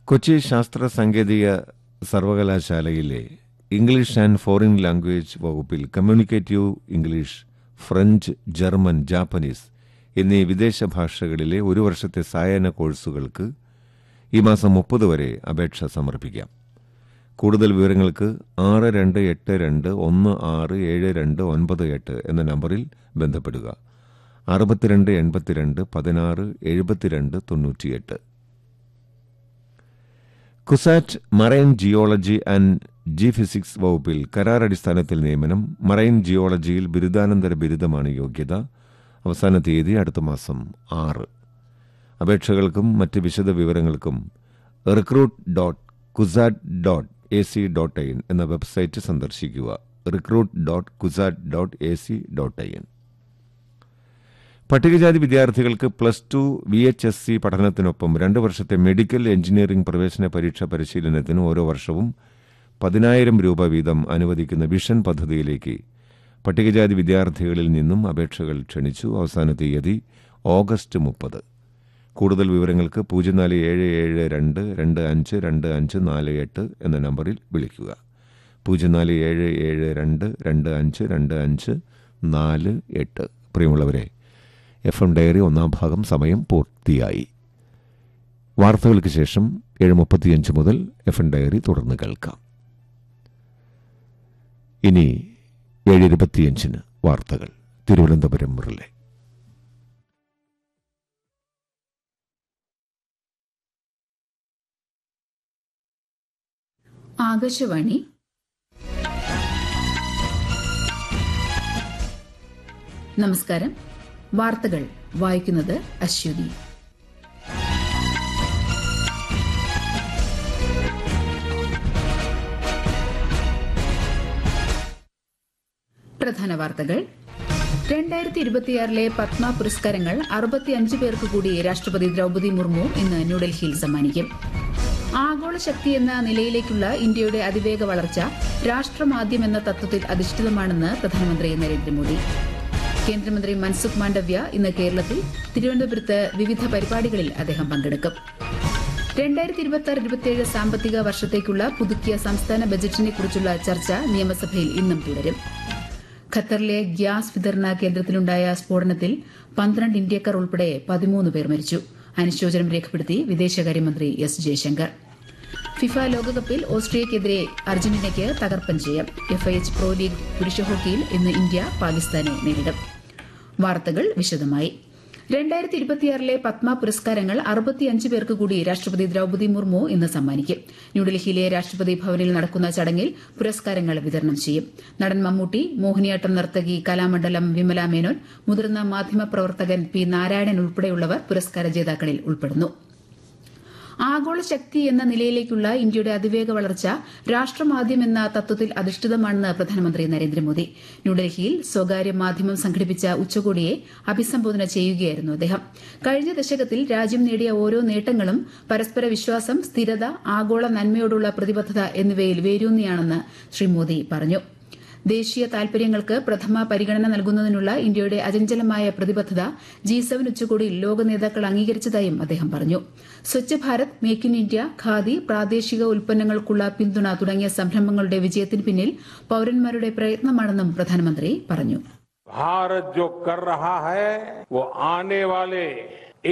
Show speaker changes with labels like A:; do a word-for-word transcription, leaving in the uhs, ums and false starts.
A: കൊച്ചി ശാസ്ത്ര സാങ്കേതിക സർവകലാശാലയിലെ ഇംഗ്ലീഷ് ആൻഡ് ഫോറിൻ ലാംഗ്വേജ് വകുപ്പിൽ communicative English, French, German, Japanese എന്നീ വിദേശ ഭാഷകളിലെ ഒരു വർഷത്തെ സായാഹ്ന കോഴ്സുകൾക്ക് ഈ മാസം മുപ്പത് വരെ അപേക്ഷ സമർപ്പിക്കാം. കൂടുതൽ വിവരങ്ങൾക്ക് ആറ് രണ്ട് എട്ട് രണ്ട് ഒന്ന് ആറ് ഏഴ് രണ്ട് ഒൻപത് എട്ട് എന്ന നമ്പറിൽ ബന്ധപ്പെടുക. അറുപത്തിരണ്ട് എൺപത്തിരണ്ട് പതിനാറ് എഴുപത്തിരണ്ട് തൊണ്ണൂറ്റിയെട്ട്. CUSAT marine geology and G physics വകുപ്പിൽ കരാർ അടിസ്ഥാനത്തിൽ നിയമനം. മറൈൻ ജിയോളജിയിൽ ബിരുദാനന്തര ബിരുദമാണ് യോഗ്യത. അവസാന തീയതി അടുത്ത മാസം ആറ്. അപേക്ഷകൾക്കും മറ്റ് വിശദ വിവരങ്ങൾക്കും recruit dot CUSAT dot A C dot I N എന്ന വെബ്സൈറ്റ് സന്ദർശിക്കുക. Recruit dot CUSAT dot A C dot I N. പട്ടികജാതി വിദ്യാർത്ഥികൾക്ക് plus two V H S C പഠനത്തിനൊപ്പം രണ്ട് വർഷത്തെ മെഡിക്കൽ എഞ്ചിനീയറിംഗ് പ്രവേശന പരീക്ഷ പരിശീലനത്തിന് ഓരോ വർഷവും പതിനായിരം രൂപ വീതം അനുവദിക്കുന്ന വിഷൻ പദ്ധതിയിലേക്ക് പട്ടികജാതി വിദ്യാർത്ഥികളിൽ നിന്നും അപേക്ഷകൾ ക്ഷണിച്ചു. അവസാന തീയതി ഓഗസ്റ്റ് മുപ്പത്. കൂടുതൽ വിവരങ്ങൾക്ക് പൂജ്യം നാല് ഏഴ് ഏഴ് രണ്ട് രണ്ട് അഞ്ച് രണ്ട് അഞ്ച് നാല് എട്ട് എന്ന നമ്പറിൽ വിളിക്കുക. പൂജ്യം നാല് ഏഴ് ഏഴ് രണ്ട് രണ്ട് അഞ്ച് രണ്ട് അഞ്ച് നാല് എട്ട്. പ്രിയമുള്ളവരെ, എഫ് എം ഡയറി ഒന്നാം ഭാഗം സമയം പൂർത്തിയായി. വാർത്തകൾക്ക് ശേഷം ഏഴ് മുപ്പത്തിയഞ്ച് മുതൽ എഫ് എം ഡയറി തുടർന്ന് കേൾക്കാം. ഇനി ഏഴ് ഇരുപത്തിയഞ്ചിന് വാർത്തകൾ തിരുവനന്തപുരം മുരളി.
B: ആകാശവാണി. നമസ്കാരം. വാർത്തകൾ വായിക്കുന്നത് അശ്വതി. പ്രധാന വാർത്തകൾ. രണ്ടായിരത്തി ഇരുപത്തിയാറിലെ പത്മ പുരസ്കാരങ്ങൾ അറുപത്തിയഞ്ച് പേർക്ക് കൂടി രാഷ്ട്രപതി ദ്രൌപദി മുർമു ഇന്ന് ന്യൂഡൽഹിയിൽ സമ്മാനിക്കും. ആഗോള ശക്തി എന്ന നിലയിലേക്കുള്ള ഇന്ത്യയുടെ അതിവേഗ വളർച്ച രാഷ്ട്രമാദ്യം എന്ന തത്വത്തിൽ അധിഷ്ഠിതമാണെന്ന് പ്രധാനമന്ത്രി നരേന്ദ്രമോദി. കേന്ദ്രമന്ത്രി മൻസുഖ് മാണ്ഡവ്യ ഇന്ന് കേരളത്തിൽ. തിരുവനന്തപുരത്ത് വിവിധ പരിപാടികളിൽ അദ്ദേഹം പങ്കെടുക്കും. രണ്ടായിരത്തി ഇരുപത്തി ആറ് ഇരുപത്തിയേഴ് സാമ്പത്തിക വർഷത്തേക്കുള്ള പുതുക്കിയ സംസ്ഥാന ബജറ്റിനെക്കുറിച്ചുള്ള ചർച്ച നിയമസഭയിൽ ഇന്നും തുടരും. ഖത്തറിലെ ഗ്യാസ് വിതരണ കേന്ദ്രത്തിലുണ്ടായ സ്ഫോടനത്തിൽ പന്ത്രണ്ട് ഇന്ത്യക്കാർ ഉൾപ്പെടെ പതിമൂന്ന് പേർ മരിച്ചു. അനുശോചനം രേഖപ്പെടുത്തി വിദേശകാര്യമന്ത്രി എസ് ജയശങ്കർ. ഫിഫ ലോകകപ്പിൽ ഓസ്ട്രിയയ്ക്കെതിരെ അർജന്റീനയ്ക്ക് തകർപ്പൻ ജയം. F I H pro league പുരുഷ ഹോക്കിയിൽ ഇന്ന് ഇന്ത്യ പാകിസ്ഥാനെ നേരിടും. വാർത്തകൾ വിശദമായി. രണ്ടായിരത്തി ഇരുപത്തിയാറിലെ പത്മ പുരസ്കാരങ്ങൾ അറുപത്തിയഞ്ച് പേർക്ക് കൂടി രാഷ്ട്രപതി ദ്രൌപദി മുർമു ഇന്ന് സമ്മാനിക്കും. ന്യൂഡൽഹിയിലെ രാഷ്ട്രപതി ഭവനിൽ നടക്കുന്ന ചടങ്ങിൽ പുരസ്കാരങ്ങൾ വിതരണം ചെയ്യും. നടൻ മമ്മൂട്ടി, മോഹിനിയാട്ടം നർത്തകി കലാമണ്ഡലം വിമല മേനോൻ, മുതിർന്ന മാധ്യമപ്രവർത്തകൻ പി നാരായണൻ ഉൾപ്പെടെയുള്ളവർ പുരസ്കാര ജേതാക്കളിൽ ഉൾപ്പെടുന്നു. ആഗോള ശക്തി എന്ന നിലയിലേക്കുള്ള ഇന്ത്യയുടെ അതിവേഗ വളർച്ച രാഷ്ട്രമാദ്യം എന്ന തത്വത്തിൽ അധിഷ്ഠിതമാണെന്ന് പ്രധാനമന്ത്രി നരേന്ദ്രമോദി. ന്യൂഡൽഹിയിൽ സ്വകാര്യ മാധ്യമം സംഘടിപ്പിച്ച ഉച്ചകോടിയെ അഭിസംബോധന ചെയ്യുകയായിരുന്നു അദ്ദേഹം. കഴിഞ്ഞ ദശകത്തിൽ രാജ്യം നേടിയ ഓരോ നേട്ടങ്ങളും പരസ്പര വിശ്വാസം, സ്ഥിരത, ആഗോള നന്മയോടുള്ള പ്രതിബദ്ധത എന്നിവയിൽ വേരൂന്നിയാണെന്ന് ശ്രീ മോദി പറഞ്ഞു. ദേശീയ താൽപര്യങ്ങൾക്ക് പ്രഥമ പരിഗണന നൽകുന്നതിനുള്ള ഇന്ത്യയുടെ അചഞ്ചലമായ പ്രതിബദ്ധത ജി സെവൻ ഉച്ചകോടിയിൽ ലോക നേതാക്കൾ അംഗീകരിച്ചതായും അദ്ദേഹം പറഞ്ഞു. Swachh Bharat, make in India, khadi, പ്രാദേശിക ഉൽപ്പന്നങ്ങൾക്കുള്ള പിന്തുണ തുടങ്ങിയ സംരംഭങ്ങളുടെ വിജയത്തിന് പിന്നിൽ പൌരന്മാരുടെ പ്രയത്നമാണെന്നും പ്രധാനമന്ത്രി പറഞ്ഞു.
C: भारत जो कर रहा है वो आने वाले